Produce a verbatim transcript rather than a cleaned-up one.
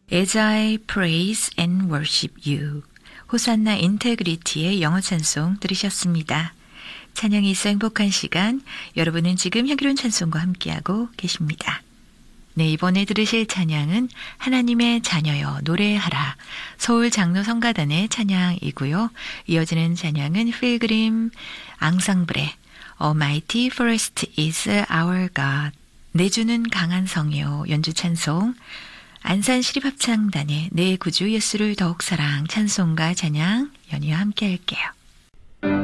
As I praise and worship you. 호산나 인테그리티의 영어 찬송 들으셨습니다. 찬양이 있어 행복한 시간, 여러분은 지금 향기로운 찬송과 함께하고 계십니다. 네, 이번에 들으실 찬양은 하나님의 자녀여 노래하라, 서울 장로성가단의 찬양이고요. 이어지는 찬양은 필그림 앙상블의 A Mighty Forest is Our God, 내주는 강한 성이요 연주 찬송, 안산시립합창단의 내 구주 예수를 더욱 사랑 찬송과 찬양 연이어 함께 할게요.